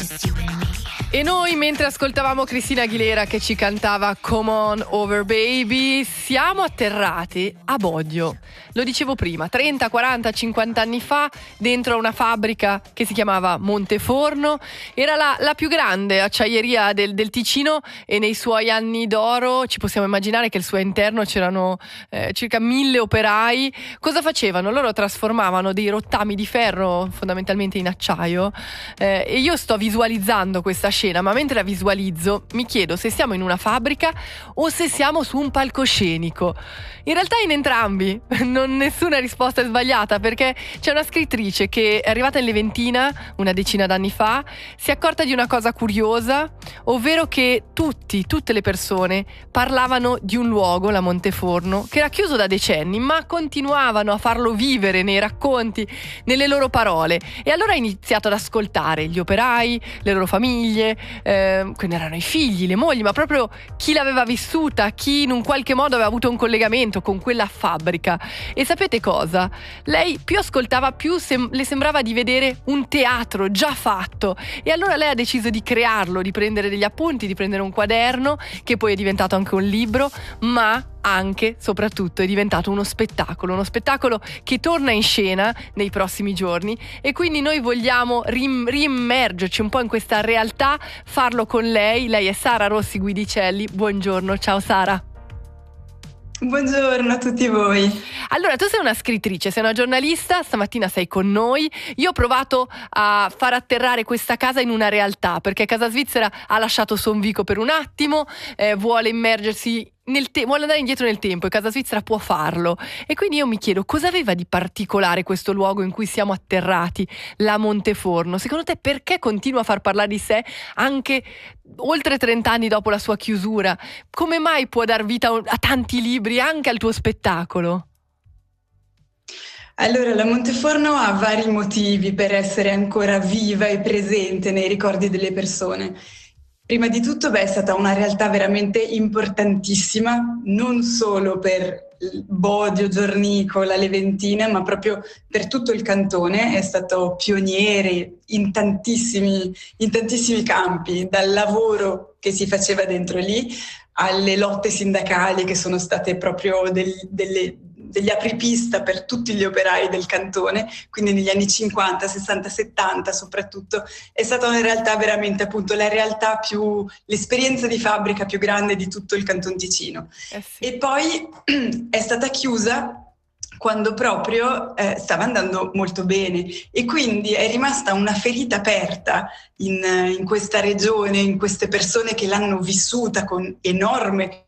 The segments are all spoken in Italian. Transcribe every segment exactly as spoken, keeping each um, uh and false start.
E noi, mentre ascoltavamo Christina Aguilera che ci cantava Come On Over Baby, siamo atterrati a Bobbio. Lo dicevo prima, trenta, quaranta, cinquanta anni fa, dentro una fabbrica che si chiamava Monteforno. Era la, la più grande acciaieria del, del Ticino, e nei suoi anni d'oro ci possiamo immaginare che al suo interno c'erano eh, circa mille operai. Cosa facevano? Loro trasformavano dei rottami di ferro fondamentalmente in acciaio, eh, e io sto visualizzando questa scena, ma mentre la visualizzo mi chiedo se siamo in una fabbrica o se siamo su un palcoscenico. In realtà in entrambi, non nessuna risposta è sbagliata, perché c'è una scrittrice che è arrivata in Leventina una decina d'anni fa, si è accorta di una cosa curiosa, ovvero che tutti, tutte le persone parlavano di un luogo, la Monteforno, che era chiuso da decenni, ma continuavano a farlo vivere nei racconti, nelle loro parole. E allora ha iniziato ad ascoltare gli operai, le loro famiglie, eh, quindi erano i figli, le mogli, ma proprio chi l'aveva vissuta, chi in un qualche modo aveva avuto un collegamento con quella fabbrica. E sapete cosa? Lei più ascoltava, più sem- le sembrava di vedere un teatro già fatto, e allora lei ha deciso di crearlo, di prendere degli appunti, di prendere un quaderno che poi è diventato anche un libro, ma anche, soprattutto, è diventato uno spettacolo, uno spettacolo che torna in scena nei prossimi giorni, e quindi noi vogliamo rim- riimmergerci un po' in questa realtà, farlo con lei. Lei è Sara Rossi Guidicelli. Buongiorno, ciao Sara. Buongiorno a tutti voi. Allora, tu sei una scrittrice, sei una giornalista, stamattina sei con noi. Io ho provato a far atterrare questa casa in una realtà, perché Casa Svizzera ha lasciato Sonvico per un attimo, eh, vuole immergersi nel te- vuole andare indietro nel tempo, e Casa Svizzera può farlo. E quindi io mi chiedo, cosa aveva di particolare questo luogo in cui siamo atterrati, la Monteforno? Secondo te perché continua a far parlare di sé anche oltre trenta anni dopo la sua chiusura? Come mai può dar vita a tanti libri, anche al tuo spettacolo? Allora, la Monteforno ha vari motivi per essere ancora viva e presente nei ricordi delle persone. Prima di tutto, beh, è stata una realtà veramente importantissima, non solo per Bobbio, Giornico, la Leventina, ma proprio per tutto il cantone. È stato pioniere in tantissimi, in tantissimi campi, dal lavoro che si faceva dentro lì alle lotte sindacali che sono state proprio del, delle, degli apripista per tutti gli operai del cantone, quindi negli anni cinquanta, sessanta, settanta soprattutto. È stata una realtà veramente, appunto, la realtà più, l'esperienza di fabbrica più grande di tutto il Canton Ticino. Eh sì. E poi è stata chiusa quando proprio eh, stava andando molto bene, e quindi è rimasta una ferita aperta in, in questa regione, in queste persone che l'hanno vissuta con enorme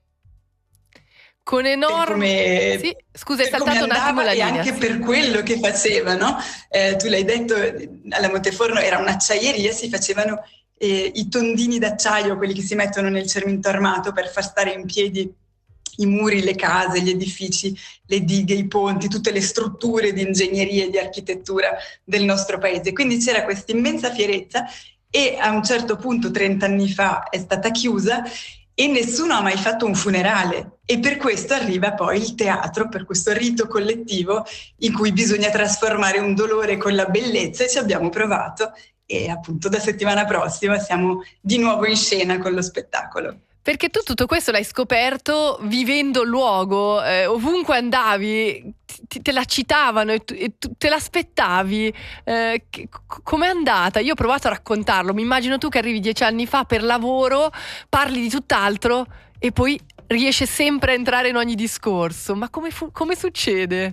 Con enorme... come, sì, scusa, è per come saltato un attimo andava la e linea. anche Sì. per quello che faceva, no? Eh, tu l'hai detto, alla Monteforno era un'acciaieria, si facevano eh, i tondini d'acciaio, quelli che si mettono nel cemento armato per far stare in piedi i muri, le case, gli edifici, le dighe, i ponti, tutte le strutture di ingegneria e di architettura del nostro paese. Quindi c'era questa immensa fierezza, e a un certo punto, trenta anni fa, è stata chiusa e nessuno ha mai fatto un funerale. E per questo arriva poi il teatro, per questo rito collettivo in cui bisogna trasformare un dolore con la bellezza, e ci abbiamo provato, e appunto da settimana prossima siamo di nuovo in scena con lo spettacolo. Perché tu tutto questo l'hai scoperto vivendo il luogo, eh, ovunque andavi ti, te la citavano e tu, e tu te l'aspettavi. Eh, che, com'è andata? Io ho provato a raccontarlo, mi immagino tu che arrivi dieci anni fa per lavoro, parli di tutt'altro e poi riesce sempre a entrare in ogni discorso. Ma come, fu- come succede?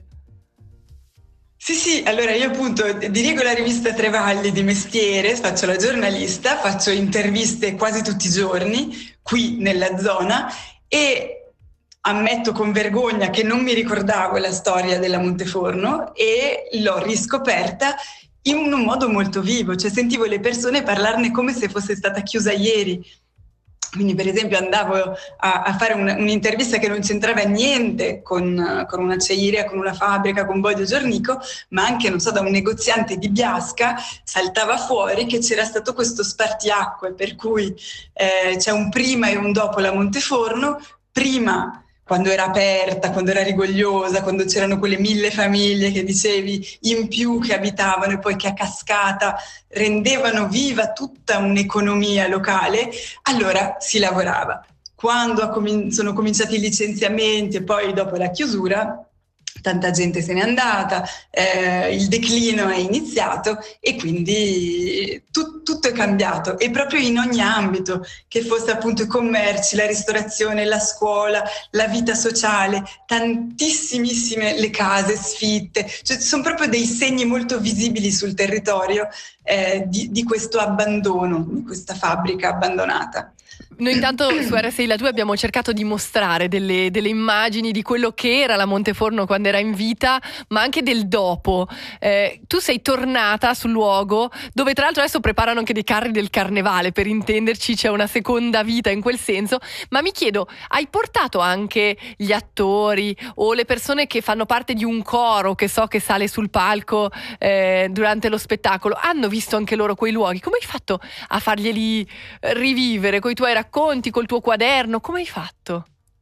Sì, sì, allora io appunto dirigo la rivista Trevalli di mestiere, faccio la giornalista, faccio interviste quasi tutti i giorni qui nella zona, e ammetto con vergogna che non mi ricordavo la storia della Monteforno, e l'ho riscoperta in un modo molto vivo, cioè sentivo le persone parlarne come se fosse stata chiusa ieri. Quindi per esempio andavo a, a fare un, un'intervista che non c'entrava niente con, con un'acciaieria, con una fabbrica, con Bobbio Giornico, ma anche, non so, da un negoziante di Biasca saltava fuori che c'era stato questo spartiacque, per cui eh, c'è un prima e un dopo la Monteforno. Prima quando era aperta, quando era rigogliosa, quando c'erano quelle mille famiglie che dicevi in più che abitavano e poi che a cascata rendevano viva tutta un'economia locale, allora si lavorava. Quando sono cominciati i licenziamenti e poi dopo la chiusura, tanta gente se n'è andata, eh, il declino è iniziato e quindi tu, tutto è cambiato, e proprio in ogni ambito, che fosse appunto i commerci, la ristorazione, la scuola, la vita sociale, tantissimissime le case sfitte, cioè sono proprio dei segni molto visibili sul territorio eh, di, di questo abbandono, di questa fabbrica abbandonata. Noi intanto su R sei La tua abbiamo cercato di mostrare delle, delle immagini di quello che era la Monteforno quando era in vita, ma anche del dopo. Eh, tu sei tornata sul luogo dove tra l'altro adesso preparano anche dei carri del carnevale, per intenderci, c'è una seconda vita in quel senso, ma mi chiedo, hai portato anche gli attori o le persone che fanno parte di un coro che so che sale sul palco eh, durante lo spettacolo? Hanno visto anche loro quei luoghi? Come hai fatto a farglieli rivivere coi tuoi racconti, col tuo quaderno? Come hai fatto?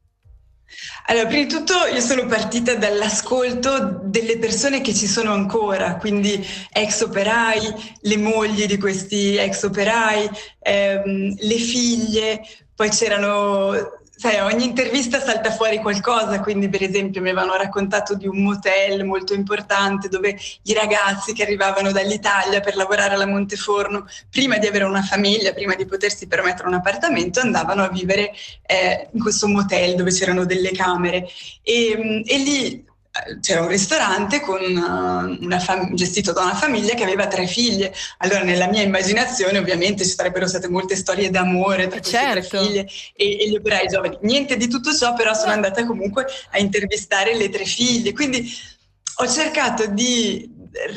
Allora, prima di tutto io sono partita dall'ascolto delle persone che ci sono ancora, quindi ex operai, le mogli di questi ex operai, ehm, le figlie, poi c'erano... Sai, ogni intervista salta fuori qualcosa, quindi per esempio mi avevano raccontato di un motel molto importante dove i ragazzi che arrivavano dall'Italia per lavorare alla Monteforno, prima di avere una famiglia, prima di potersi permettere un appartamento, andavano a vivere eh, in questo motel dove c'erano delle camere e, e lì c'era un ristorante con una fam- gestito da una famiglia che aveva tre figlie. Allora nella mia immaginazione ovviamente ci sarebbero state molte storie d'amore tra queste certo. tre figlie e, e gli operai giovani. Niente di tutto ciò, però sono andata comunque a intervistare le tre figlie, quindi ho cercato di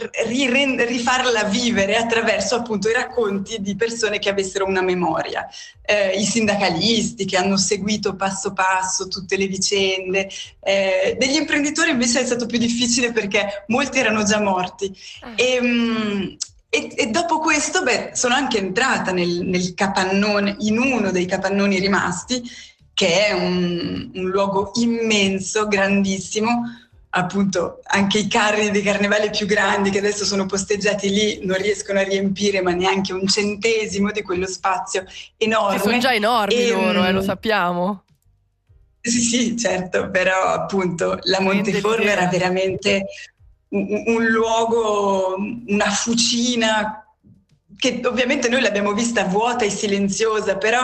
ri- rifarla vivere attraverso appunto i racconti di persone che avessero una memoria, eh, i sindacalisti che hanno seguito passo passo tutte le vicende, eh, degli imprenditori invece è stato più difficile perché molti erano già morti. Ah. E, mh, E, e dopo questo, beh, sono anche entrata nel, nel capannone, in uno dei capannoni rimasti, che è un, un luogo immenso, grandissimo. Appunto, anche i carri dei carnevali più grandi che adesso sono posteggiati lì non riescono a riempire ma neanche un centesimo di quello spazio enorme. Che sono già enormi e, loro, eh, lo sappiamo. Sì, sì, certo, però appunto la Monteforno era veramente un, un luogo, una fucina che ovviamente noi l'abbiamo vista vuota e silenziosa, però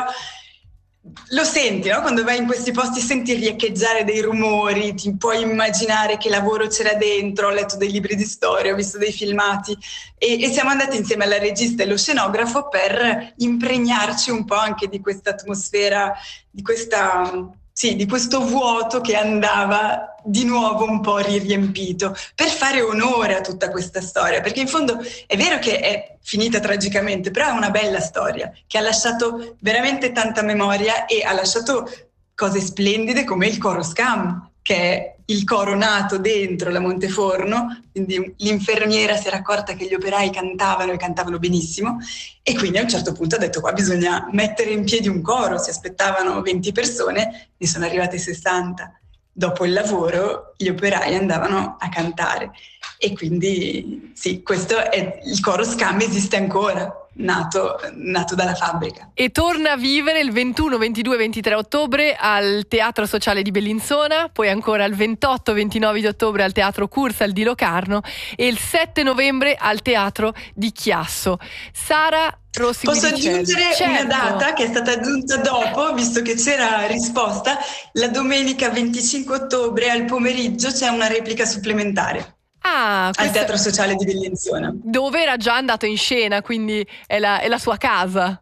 lo senti, no? Quando vai in questi posti senti riecheggiare dei rumori, ti puoi immaginare che lavoro c'era dentro. Ho letto dei libri di storia, ho visto dei filmati e, e siamo andati insieme alla regista e allo scenografo per impregnarci un po' anche di questa atmosfera, di questa... Sì, di questo vuoto che andava di nuovo un po' riempito, per fare onore a tutta questa storia, perché in fondo è vero che è finita tragicamente, però è una bella storia che ha lasciato veramente tanta memoria e ha lasciato cose splendide come il coro Scam, che è il coro nato dentro la Monteforno, quindi l'infermiera si era accorta che gli operai cantavano e cantavano benissimo e quindi a un certo punto ha detto qua bisogna mettere in piedi un coro, si aspettavano venti persone, ne sono arrivate sessanta. Dopo il lavoro gli operai andavano a cantare e quindi sì, questo è il coro Scam, esiste ancora. Nato, nato dalla fabbrica. E torna a vivere il ventuno, ventidue, ventitré ottobre al Teatro Sociale di Bellinzona, poi ancora il ventotto, ventinove di ottobre al Teatro Cursal di Locarno e il sette novembre al Teatro di Chiasso. Sara Rossi Posso Guidicelli. aggiungere Certo. una data che è stata aggiunta dopo, visto che c'era risposta, la domenica venticinque ottobre al pomeriggio c'è una replica supplementare. Ah, al Teatro Sociale di Bellinzona. Dove era già andato in scena, quindi è la, è la sua casa.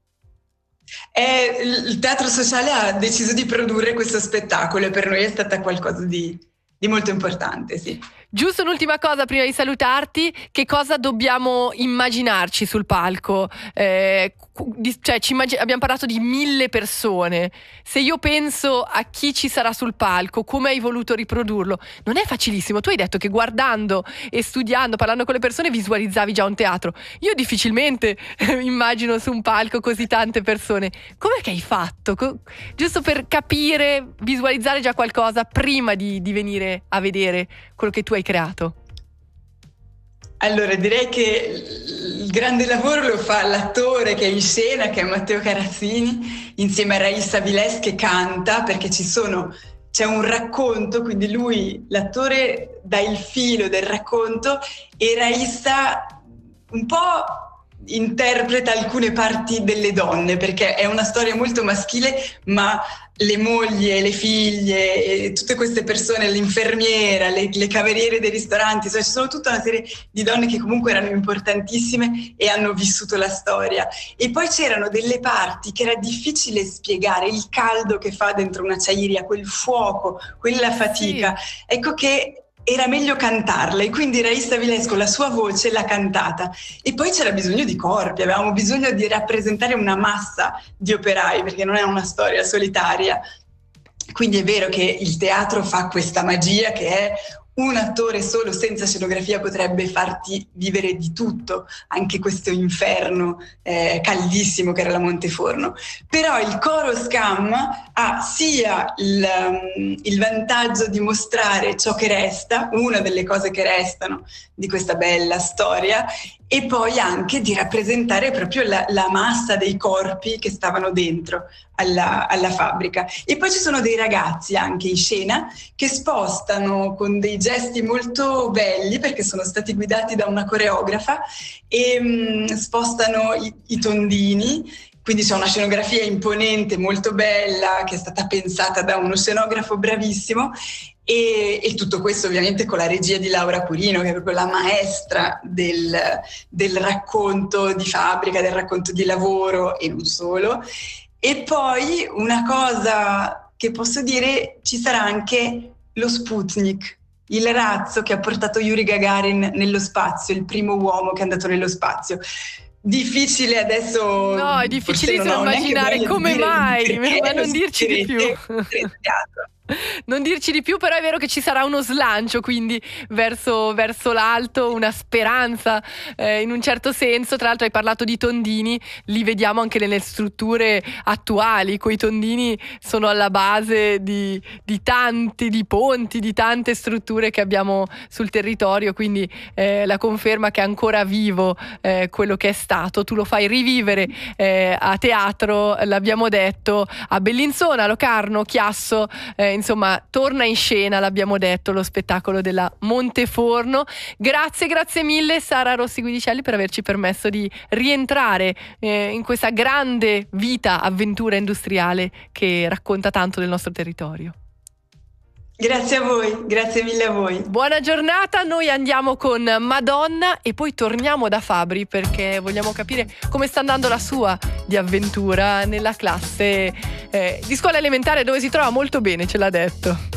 E il Teatro Sociale ha deciso di produrre questo spettacolo e per noi è stata qualcosa di, di molto importante, sì. Giusto un'ultima cosa prima di salutarti, che cosa dobbiamo immaginarci sul palco? Eh, cioè ci immagin- abbiamo parlato di mille persone. Se io penso a chi ci sarà sul palco, come hai voluto riprodurlo, non è facilissimo. Tu hai detto che guardando e studiando, parlando con le persone, visualizzavi già un teatro. Io difficilmente immagino su un palco così tante persone. Com'è che hai fatto? Co- giusto per capire, visualizzare già qualcosa prima di, di venire a vedere quello che tu hai creato. Allora, direi che il grande lavoro lo fa l'attore che è in scena, che è Matteo Carazzini, insieme a Raissa Viles che canta, perché ci sono, c'è un racconto, quindi lui, l'attore, dà il filo del racconto e Raissa un po' interpreta alcune parti delle donne, perché è una storia molto maschile, ma le mogli e le figlie e tutte queste persone, l'infermiera, le, le cameriere dei ristoranti, cioè ci sono tutta una serie di donne che comunque erano importantissime e hanno vissuto la storia. E poi c'erano delle parti che era difficile spiegare, il caldo che fa dentro un'acciaieria, quel fuoco, quella fatica. Sì. Ecco che era meglio cantarla e quindi Raissa Viles con la sua voce l'ha cantata. E poi c'era bisogno di corpi, avevamo bisogno di rappresentare una massa di operai, perché non è una storia solitaria. Quindi è vero che il teatro fa questa magia che è un attore solo senza scenografia potrebbe farti vivere di tutto, anche questo inferno eh, caldissimo che era la Monteforno. Però il coro Scam ha sia il, um, il vantaggio di mostrare ciò che resta, una delle cose che restano di questa bella storia, e poi anche di rappresentare proprio la, la massa dei corpi che stavano dentro alla, alla fabbrica. E poi ci sono dei ragazzi anche in scena che spostano con dei gesti molto belli, perché sono stati guidati da una coreografa, e mh, spostano i, i tondini. Quindi c'è una scenografia imponente, molto bella, che è stata pensata da uno scenografo bravissimo. E, e tutto questo ovviamente con la regia di Laura Curino, che è proprio la maestra del, del racconto di fabbrica, del racconto di lavoro e non solo. E poi una cosa che posso dire, ci sarà anche lo Sputnik, il razzo che ha portato Yuri Gagarin nello spazio, il primo uomo che è andato nello spazio. Difficile adesso. No, è difficilissimo immaginare come mai, ma non dirci di più. Non dirci di più, però è vero che ci sarà uno slancio quindi verso, verso l'alto, una speranza eh, in un certo senso. Tra l'altro hai parlato di tondini, li vediamo anche nelle strutture attuali. Quei tondini sono alla base di, di tanti, di ponti, di tante strutture che abbiamo sul territorio, quindi eh, la conferma che è ancora vivo eh, quello che è stato. Tu lo fai rivivere eh, a teatro, l'abbiamo detto, a Bellinzona, Locarno, Chiasso, eh, insomma torna in scena, l'abbiamo detto, lo spettacolo della Monteforno. Grazie, grazie mille Sara Rossi Guidicelli per averci permesso di rientrare eh, in questa grande vita, avventura industriale che racconta tanto del nostro territorio. Grazie a voi, grazie mille a voi. Buona giornata, noi andiamo con Madonna e poi torniamo da Fabri perché vogliamo capire come sta andando la sua di avventura nella classe eh, di scuola elementare dove si trova molto bene, ce l'ha detto.